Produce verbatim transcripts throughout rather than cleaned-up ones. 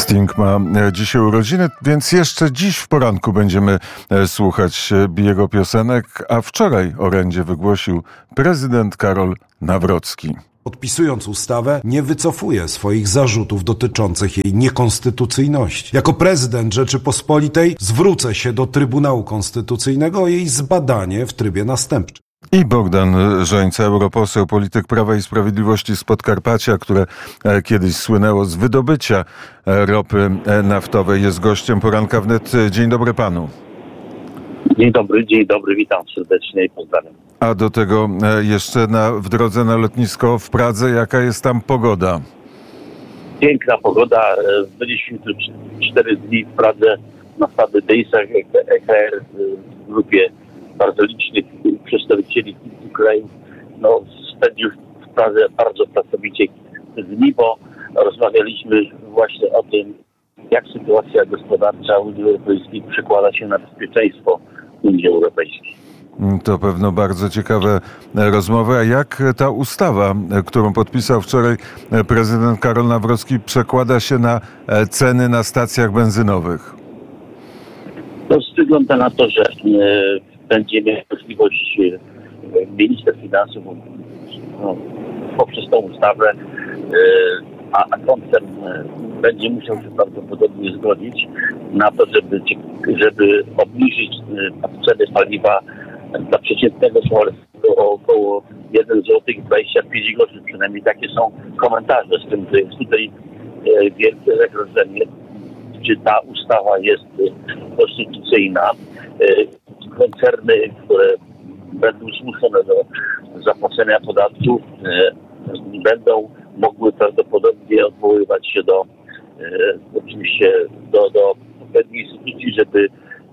Sting ma dzisiaj urodziny, więc jeszcze dziś w poranku będziemy słuchać jego piosenek, a wczoraj orędzie wygłosił prezydent Karol Nawrocki. Podpisując ustawę, nie wycofuje swoich zarzutów dotyczących jej niekonstytucyjności. Jako prezydent Rzeczypospolitej zwrócę się do Trybunału Konstytucyjnego o jej zbadanie w trybie następczym. I Bogdan Rzońca, europoseł, polityk Prawa i Sprawiedliwości z Podkarpacia, które kiedyś słynęło z wydobycia ropy naftowej, jest gościem Poranka Wnet. Dzień dobry panu. Dzień dobry, dzień dobry, witam serdecznie i pozdrawiam. A do tego jeszcze na, w drodze na lotnisko w Pradze, jaka jest tam pogoda? Piękna pogoda. Byliśmy tu cztery dni w Pradze na stady Dejsach E K R w grupie bardzo licznych przedstawicieli kilku krajów. No, spędził w Pradze bardzo pracowicie dni, bo rozmawialiśmy właśnie o tym, jak sytuacja gospodarcza Unii Europejskiej przekłada się na bezpieczeństwo Unii Europejskiej. To pewno bardzo ciekawe rozmowy. A jak ta ustawa, którą podpisał wczoraj prezydent Karol Nawrocki, przekłada się na ceny na stacjach benzynowych? To wygląda na to, że będzie miał możliwość minister finansów no, poprzez tą ustawę, a, a koncern będzie musiał się prawdopodobnie zgodzić na to, żeby, żeby obniżyć ceny paliwa dla przeciętnego Polskiego o około jeden złoty dwadzieścia pięć groszy. Przynajmniej takie są komentarze, z tym, że jest tutaj wielkie zagrożenie, czy ta ustawa jest konstytucyjna. Koncerny, które będą zmuszone do zapłacenia podatków, będą mogły prawdopodobnie odwoływać się do oczywiście do, do pewnej instytucji, żeby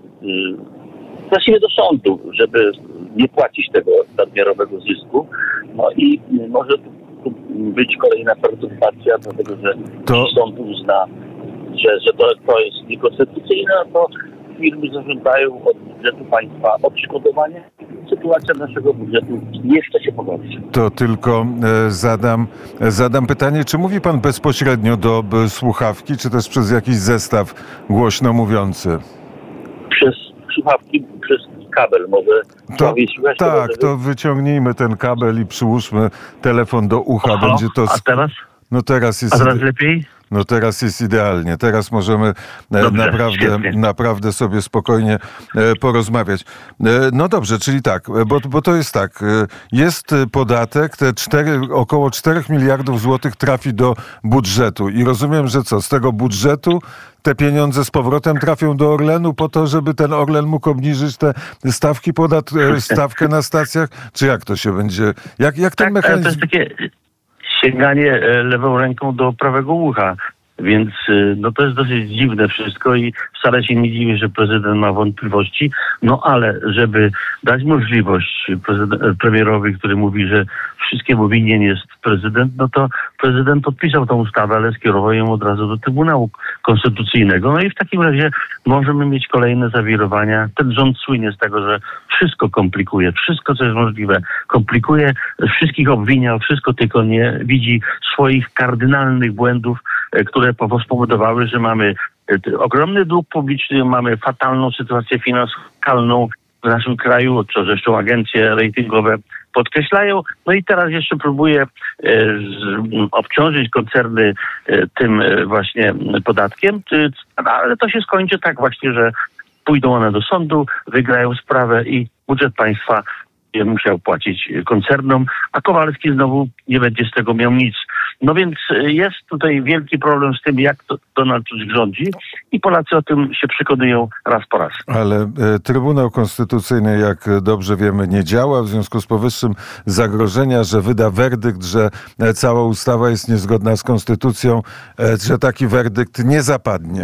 właściwie do sądu, żeby nie płacić tego nadmiarowego zysku. No i może tu być kolejna perturbacja, dlatego że to... sąd uzna, że, że to, to jest niekonstytucyjne, to firmy zażądają od budżetu państwa odszkodowania. Sytuacja naszego budżetu jeszcze się pogorszy. To tylko e, zadam, zadam pytanie, czy mówi pan bezpośrednio do b, słuchawki, czy też przez jakiś zestaw głośno mówiący? Przez słuchawki, przez kabel może. To, tak, może... to wyciągnijmy ten kabel i przyłóżmy telefon do ucha. Aha, Będzie to... A teraz? No teraz jest... A teraz lepiej? No teraz jest idealnie. Teraz możemy dobrze, naprawdę, naprawdę sobie spokojnie e, porozmawiać. E, no dobrze, czyli tak, bo, bo to jest tak. E, jest podatek, te cztery, około czterech miliardów złotych trafi do budżetu. I rozumiem, że co? Z tego budżetu te pieniądze z powrotem trafią do Orlenu po to, żeby ten Orlen mógł obniżyć te stawki podat, e, stawkę na stacjach? Czy jak to się będzie? Jak, jak ten tak, mechanizm... To jest takie sięganie lewą ręką do prawego ucha. Więc no to jest dosyć dziwne wszystko i wcale się nie dziwię, że prezydent ma wątpliwości. No ale żeby dać możliwość premierowi, który mówi, że wszystkiemu winien jest prezydent, no to prezydent podpisał tę ustawę, ale skierował ją od razu do Trybunału Konstytucyjnego. No i w takim razie możemy mieć kolejne zawirowania. Ten rząd słynie z tego, że wszystko komplikuje, wszystko co jest możliwe komplikuje, wszystkich obwinia, wszystko tylko nie widzi swoich kardynalnych błędów, które spowodowały, że mamy ogromny dług publiczny, mamy fatalną sytuację finansową w naszym kraju, co zresztą agencje ratingowe podkreślają. No i teraz jeszcze próbuje e, z, obciążyć koncerny e, tym e, właśnie podatkiem, e, ale to się skończy tak właśnie, że pójdą one do sądu, wygrają sprawę i budżet państwa będzie musiał płacić koncernom, a Kowalski znowu nie będzie z tego miał nic. No więc jest tutaj wielki problem z tym, jak to Donald Tusk rządzi i Polacy o tym się przekonują raz po raz. Ale e, Trybunał Konstytucyjny, jak dobrze wiemy, nie działa. W związku z powyższym zagrożenia, że wyda werdykt, że e, cała ustawa jest niezgodna z konstytucją, e, że taki werdykt nie zapadnie.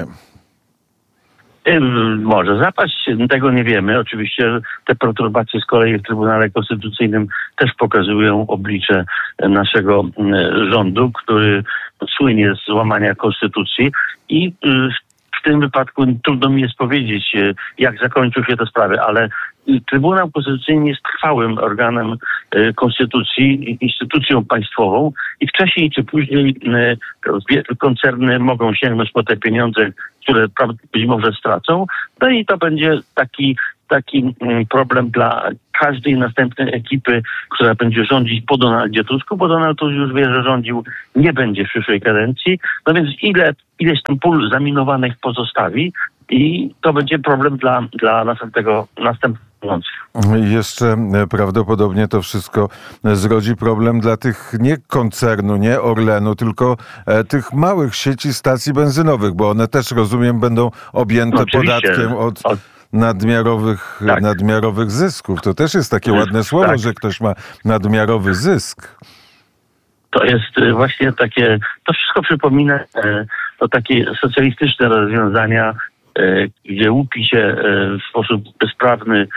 Może zapaść, tego nie wiemy. Oczywiście te perturbacje z kolei w Trybunale Konstytucyjnym też pokazują oblicze naszego rządu, który słynie z łamania konstytucji i w tym wypadku trudno mi jest powiedzieć, jak zakończą się te sprawy, ale Trybunał Konstytucyjny jest trwałym organem konstytucji, instytucją państwową i wcześniej czy później koncerny mogą sięgnąć po te pieniądze, które być może stracą. No i to będzie taki, taki problem dla każdej następnej ekipy, która będzie rządzić po Donaldzie Tusku, bo Donald Tusk już wie, że rządził nie będzie w przyszłej kadencji. No więc ile, ileś tam pól zaminowanych pozostawi i to będzie problem dla, dla następnego następnego. Jeszcze prawdopodobnie to wszystko zrodzi problem dla tych nie koncernu, nie Orlenu, tylko tych małych sieci stacji benzynowych, bo one też, rozumiem, będą objęte no, podatkiem od nadmiarowych, tak. nadmiarowych zysków. To też jest takie ładne słowo, tak. że ktoś ma nadmiarowy zysk. To jest właśnie takie, to wszystko przypomina to takie socjalistyczne rozwiązania, gdzie łupi się w sposób bezprawny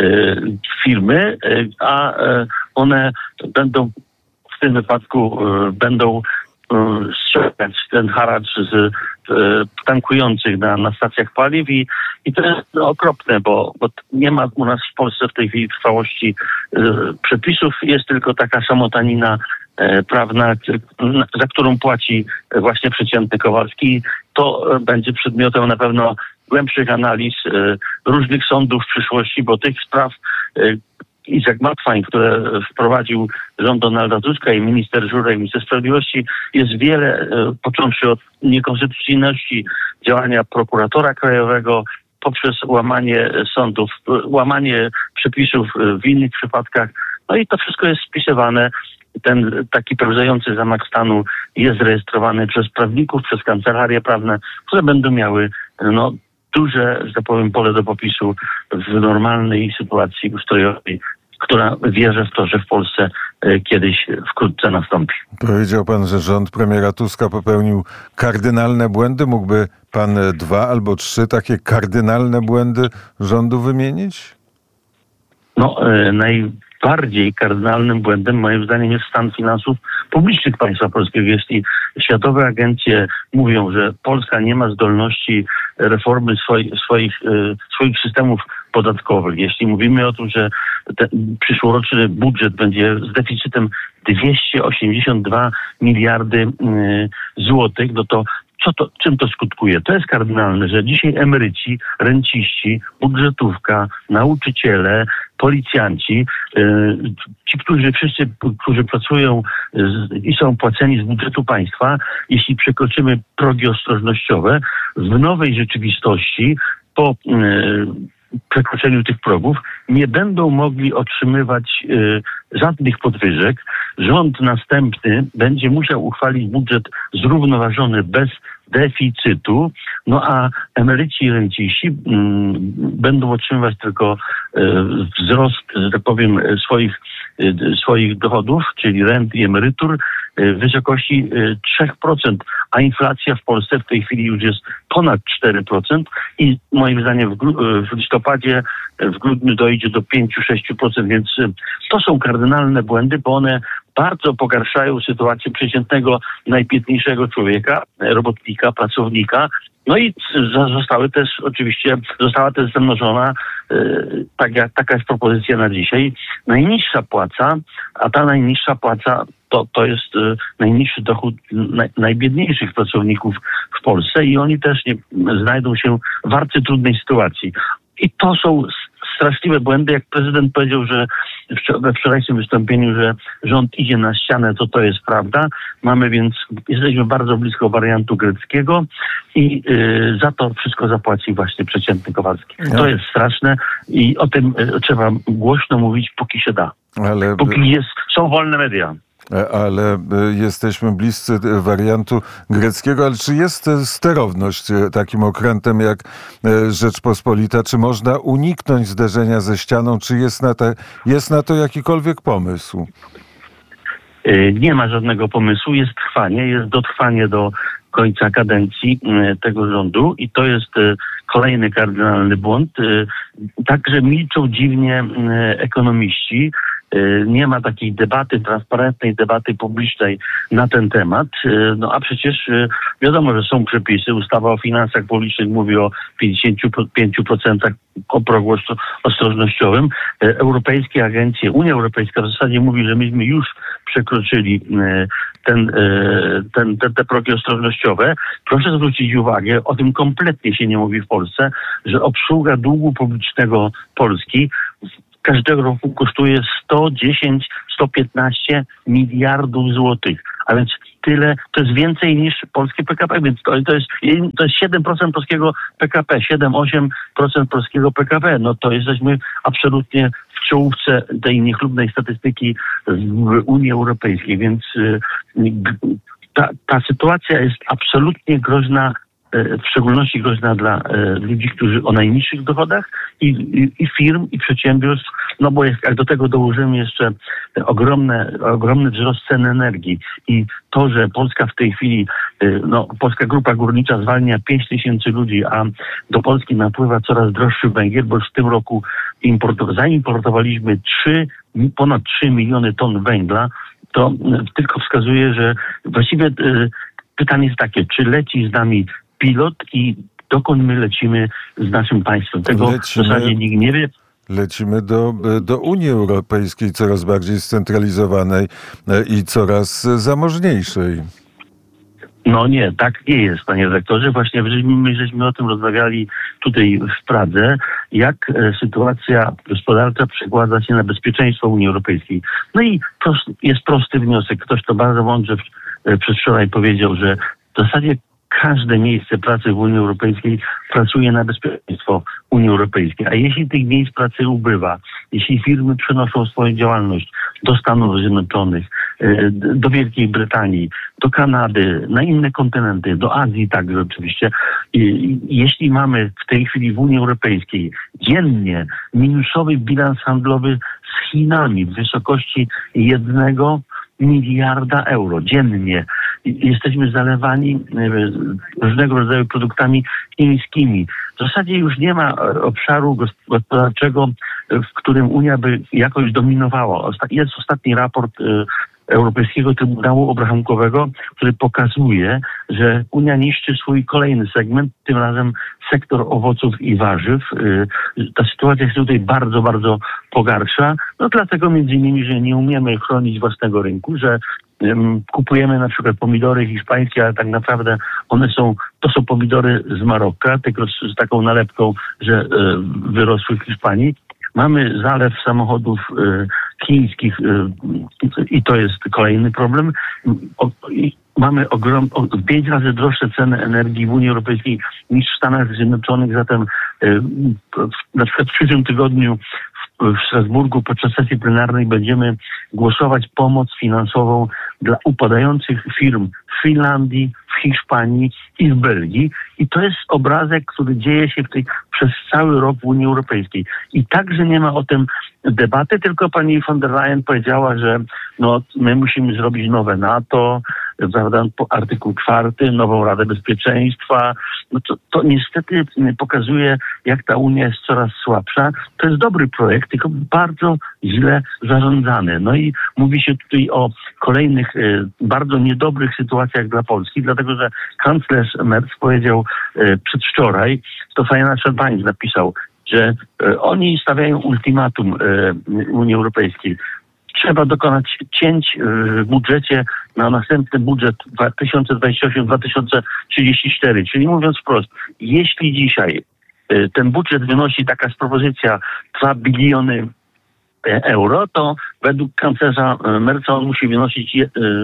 firmy, a one będą w tym wypadku będą ściągać ten haracz z tankujących na, na stacjach paliw i, i to jest okropne, bo, bo nie ma u nas w Polsce w tej chwili trwałości przepisów, jest tylko taka samotanina prawna, za którą płaci właśnie przeciętny Kowalski. To będzie przedmiotem na pewno głębszych analiz różnych sądów w przyszłości, bo tych spraw i zagmatwań, które wprowadził rząd Donalda Tuska i minister Żurek, minister sprawiedliwości, jest wiele, począwszy od niekonstytucyjności działania prokuratora krajowego, poprzez łamanie sądów, łamanie przepisów w innych przypadkach. No i to wszystko jest spisywane. Ten taki pełzający zamach stanu jest rejestrowany przez prawników, przez kancelarie prawne, które będą miały no, duże, że tak powiem, pole do popisu w normalnej sytuacji ustrojowej, która wierzę w to, że w Polsce kiedyś wkrótce nastąpi. Powiedział pan, że rząd premiera Tuska popełnił kardynalne błędy. Mógłby pan dwa albo trzy takie kardynalne błędy rządu wymienić? No, najbardziej kardynalnym błędem moim zdaniem jest stan finansów publicznych państwa polskiego. Jeśli światowe agencje mówią, że Polska nie ma zdolności reformy swoich, swoich, swoich systemów podatkowych, jeśli mówimy o tym, że ten przyszłoroczny budżet będzie z deficytem dwieście osiemdziesiąt dwa miliardy złotych, no to Co to, czym to skutkuje? To jest kardynalne, że dzisiaj emeryci, renciści, budżetówka, nauczyciele, policjanci, yy, ci, którzy wszyscy, którzy pracują z, i są płaceni z budżetu państwa, jeśli przekroczymy progi ostrożnościowe, w nowej rzeczywistości po yy, przekroczeniu tych progów nie będą mogli otrzymywać y, żadnych podwyżek. Rząd następny będzie musiał uchwalić budżet zrównoważony bez deficytu, no a emeryci i renciści y, będą otrzymywać tylko y, wzrost, że tak powiem, swoich, y, swoich dochodów, czyli rent i emerytur w wysokości trzy procent, a inflacja w Polsce w tej chwili już jest ponad cztery procent i moim zdaniem w, gru- w listopadzie, w grudniu dojdzie do pięć do sześciu procent, więc to są kardynalne błędy, bo one bardzo pogarszają sytuację przeciętnego, najbiedniejszego człowieka, robotnika, pracownika. No i zostały też oczywiście, została też zamnożona, yy, tak jak, taka jest propozycja na dzisiaj, najniższa płaca, a ta najniższa płaca to, to jest yy, najniższy dochód naj, najbiedniejszych pracowników w Polsce i oni też nie znajdą się w bardzo trudnej sytuacji. I to są straszliwe błędy, jak prezydent powiedział, że we wczorajszym wystąpieniu, że rząd idzie na ścianę, to to jest prawda. Mamy więc, jesteśmy bardzo blisko wariantu greckiego i yy, za to wszystko zapłaci właśnie przeciętny Kowalski. No. To jest straszne i o tym y, trzeba głośno mówić, póki się da. Ale... Póki jest, są wolne media. Ale jesteśmy bliscy wariantu greckiego, ale czy jest sterowność takim okrętem jak Rzeczpospolita? Czy można uniknąć zderzenia ze ścianą? Czy jest na to, jest na to jakikolwiek pomysł? Nie ma żadnego pomysłu. Jest trwanie, jest dotrwanie do końca kadencji tego rządu i to jest kolejny kardynalny błąd. Także milczą dziwnie ekonomiści. nie ma takiej debaty, transparentnej debaty publicznej na ten temat. No a przecież wiadomo, że są przepisy. Ustawa o finansach publicznych mówi o pięćdziesięciu pięciu procentach o progu ostrożnościowym. Europejskie agencje, Unia Europejska w zasadzie mówi, że myśmy już przekroczyli ten, ten, te, te progi ostrożnościowe. Proszę zwrócić uwagę, o tym kompletnie się nie mówi w Polsce, że obsługa długu publicznego Polski każdego roku kosztuje sto dziesięć, sto piętnaście miliardów złotych. A więc tyle, to jest więcej niż polskie P K P, więc to, to, jest, to jest siedem procent polskiego P K P, siedem osiem procent polskiego P K P. No to jesteśmy absolutnie w czołówce tej niechlubnej statystyki w Unii Europejskiej, więc ta, ta sytuacja jest absolutnie groźna, w szczególności groźna dla ludzi, którzy o najniższych dochodach i, i, i firm, i przedsiębiorstw, no bo jest, jak do tego dołożymy jeszcze ogromne, ogromny wzrost cen energii i to, że Polska w tej chwili, no Polska Grupa Górnicza zwalnia pięć tysięcy ludzi, a do Polski napływa coraz droższy węgiel, bo już w tym roku importu, zaimportowaliśmy trzy, ponad trzy miliony ton węgla, to tylko wskazuje, że właściwie pytanie jest takie, czy leci z nami pilot i dokąd my lecimy z naszym państwem. Tego lecimy, w zasadzie nikt nie wie. Lecimy do, do Unii Europejskiej, coraz bardziej scentralizowanej i coraz zamożniejszej. No nie, tak nie jest, panie redaktorze. Właśnie my żeśmy o tym rozmawiali tutaj w Pradze, jak sytuacja gospodarcza przekłada się na bezpieczeństwo Unii Europejskiej. No i prost, jest prosty wniosek. Ktoś to bardzo mądrze przedwczoraj powiedział, że w zasadzie każde miejsce pracy w Unii Europejskiej pracuje na bezpieczeństwo Unii Europejskiej. A jeśli tych miejsc pracy ubywa, jeśli firmy przenoszą swoją działalność do Stanów Zjednoczonych, do Wielkiej Brytanii, do Kanady, na inne kontynenty, do Azji także oczywiście. Jeśli mamy w tej chwili w Unii Europejskiej dziennie minusowy bilans handlowy z Chinami w wysokości jednego miliarda euro dziennie. Jesteśmy zalewani różnego rodzaju produktami chińskimi. W zasadzie już nie ma obszaru gospodarczego, w którym Unia by jakoś dominowała. Jest ostatni raport Europejskiego Trybunału Obrachunkowego, który pokazuje, że Unia niszczy swój kolejny segment, tym razem sektor owoców i warzyw. Ta sytuacja się tutaj bardzo, bardzo pogarsza. No dlatego między innymi, że nie umiemy chronić własnego rynku, że kupujemy na przykład pomidory hiszpańskie, ale tak naprawdę one są, to są pomidory z Maroka, tylko z taką nalepką, że wyrosły w Hiszpanii. Mamy zalew samochodów y, chińskich y, i to jest kolejny problem. O, i mamy ogrom, o, pięć razy droższe ceny energii w Unii Europejskiej niż w Stanach Zjednoczonych. Zatem y, na przykład w przyszłym tygodniu w Strasburgu podczas sesji plenarnej będziemy głosować pomoc finansową dla upadających firm w Finlandii, w Hiszpanii i w Belgii. I to jest obrazek, który dzieje się w tej, przez cały rok w Unii Europejskiej. I także nie ma o tym debaty, tylko pani von der Leyen powiedziała, że no, my musimy zrobić nowe NATO, prawda, artykuł czwarty, nową Radę Bezpieczeństwa. No to, to niestety pokazuje, jak ta Unia jest coraz słabsza. To jest dobry projekt, tylko bardzo źle zarządzany. No i mówi się tutaj o kolejnych y, bardzo niedobrych sytuacjach dla Polski, dlatego że kanclerz Merz powiedział y, przedwczoraj, to Financial Times napisał, że y, oni stawiają ultimatum y, Unii Europejskiej. Trzeba dokonać cięć w budżecie na następny budżet dwa tysiące dwudziesty ósmy do dwa tysiące trzydziestego czwartego. Czyli mówiąc wprost, jeśli dzisiaj ten budżet wynosi taka propozycja dwa biliony euro, to według kanclerza Merza on musi wynosić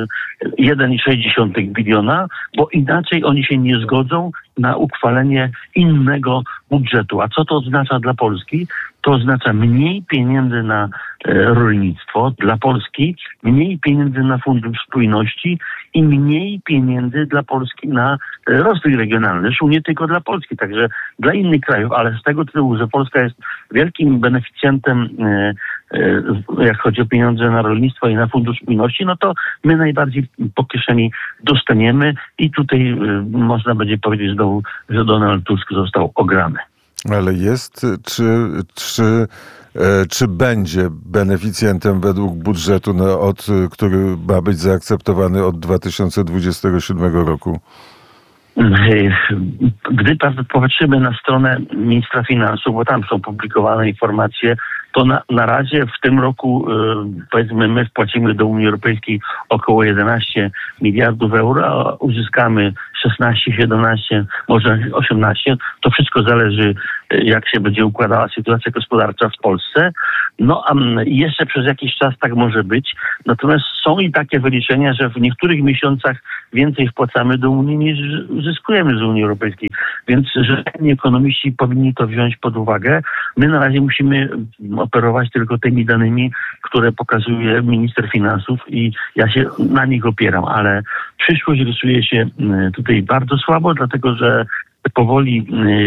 jeden przecinek sześć biliona, bo inaczej oni się nie zgodzą na uchwalenie innego budżetu. A co to oznacza dla Polski? To oznacza mniej pieniędzy na rolnictwo dla Polski, mniej pieniędzy na Fundusz Spójności i mniej pieniędzy dla Polski na rozwój regionalny. Zresztą nie tylko dla Polski, także dla innych krajów, ale z tego tytułu, że Polska jest wielkim beneficjentem, jak chodzi o pieniądze na rolnictwo i na Fundusz Spójności, no to my najbardziej po kieszeni dostaniemy i tutaj można będzie powiedzieć znowu, że Donald Tusk został ograny. Ale jest, czy, czy, czy będzie beneficjentem według budżetu, no, od, który ma być zaakceptowany od dwa tysiące dwudziestego siódmego roku? Gdy popatrzymy na stronę ministra finansów, bo tam są publikowane informacje, to na, na razie w tym roku, powiedzmy, my wpłacimy do Unii Europejskiej około jedenaście miliardów euro, a uzyskamy szesnaście, siedemnaście, może osiemnaście. To wszystko zależy, jak się będzie układała sytuacja gospodarcza w Polsce. No a jeszcze przez jakiś czas tak może być. Natomiast są i takie wyliczenia, że w niektórych miesiącach więcej wpłacamy do Unii niż uzyskujemy z Unii Europejskiej. Więc rzetelni ekonomiści powinni to wziąć pod uwagę. My na razie musimy operować tylko tymi danymi, które pokazuje minister finansów i ja się na nich opieram, ale przyszłość rysuje się tutaj bardzo słabo, dlatego że powoli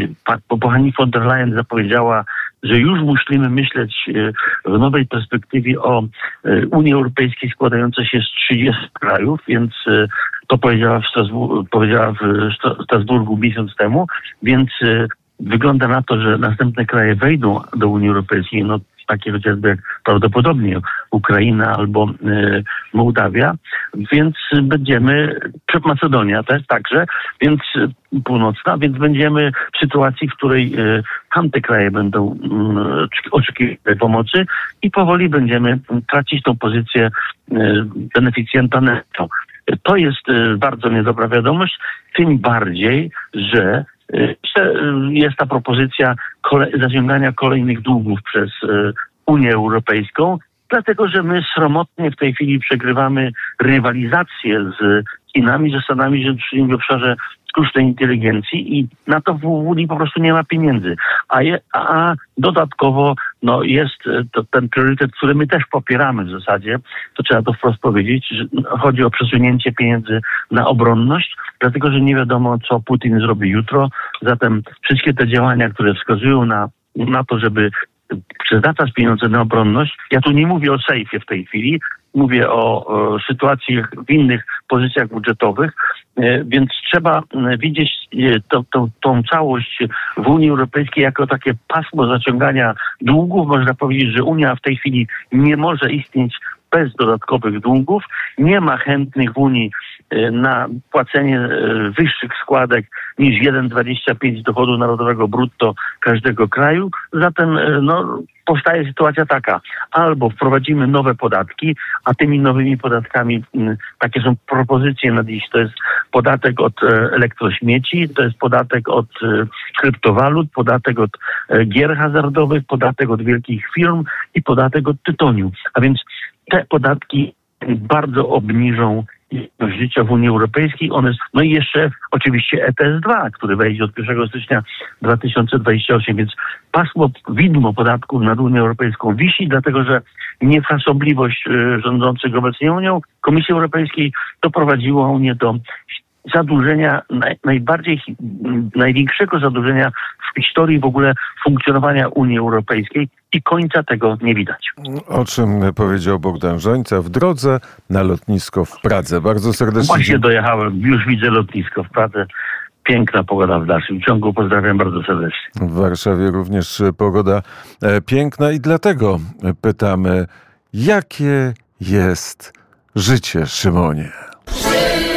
pani von der Leyen zapowiedziała, że już musimy myśleć w nowej perspektywie o Unii Europejskiej składającej się z trzydziestu krajów, więc to powiedziała w Strasburgu, powiedziała w Strasburgu miesiąc temu, więc wygląda na to, że następne kraje wejdą do Unii Europejskiej, no takie chociażby jak prawdopodobnie Ukraina albo y, Mołdawia, więc będziemy, Macedonia też także, więc y, północna, więc będziemy w sytuacji, w której y, tamte kraje będą y, oczekiwać pomocy i powoli będziemy tracić tą pozycję y, beneficjenta netto. To jest y, bardzo niedobra wiadomość, tym bardziej, że jest ta propozycja kole- zaciągania kolejnych długów przez y, Unię Europejską, dlatego że my sromotnie w tej chwili przegrywamy rywalizację z Chinami, ze Stanami Zjednoczonymi w obszarze sztucznej inteligencji i na to w Unii po prostu nie ma pieniędzy. A, je, a dodatkowo no, jest to ten priorytet, który my też popieramy w zasadzie, to trzeba to wprost powiedzieć, że chodzi o przesunięcie pieniędzy na obronność, dlatego że nie wiadomo, co Putin zrobi jutro. Zatem wszystkie te działania, które wskazują na, na to, żeby przeznaczać pieniądze na obronność, ja tu nie mówię o sejfie w tej chwili, mówię o, o sytuacji w innych pozycjach budżetowych, e, więc trzeba widzieć e, to, to, tą całość w Unii Europejskiej jako takie pasmo zaciągania długów. Można powiedzieć, że Unia w tej chwili nie może istnieć bez dodatkowych długów. Nie ma chętnych w Unii e, na płacenie e, wyższych składek niż jeden przecinek dwadzieścia pięć dochodu narodowego brutto każdego kraju. Zatem e, no, powstaje sytuacja taka, albo wprowadzimy nowe podatki, a tymi nowymi podatkami, m, takie są propozycje na dziś, to jest podatek od e, elektrośmieci, to jest podatek od e, kryptowalut, podatek od e, gier hazardowych, podatek od wielkich firm i podatek od tytoniu. A więc te podatki bardzo obniżą jakość życia w Unii Europejskiej. One, no i jeszcze oczywiście E T S dwa, który wejdzie od pierwszego stycznia dwa tysiące dwudziestego ósmego, więc pasmo, widmo podatków nad Unią Europejską wisi, dlatego że niefrasobliwość y, rządzących obecnie Unią, Komisji Europejskiej doprowadziło Unię do zadłużenia, naj, najbardziej, największego zadłużenia w historii w ogóle funkcjonowania Unii Europejskiej i końca tego nie widać. O czym powiedział Bogdan Rzońca w drodze na lotnisko w Pradze. Bardzo serdecznie. Właśnie dojechałem, już widzę lotnisko w Pradze. Piękna pogoda w dalszym ciągu. Pozdrawiam bardzo serdecznie. W Warszawie również pogoda piękna i dlatego pytamy, jakie jest życie, Szymonie?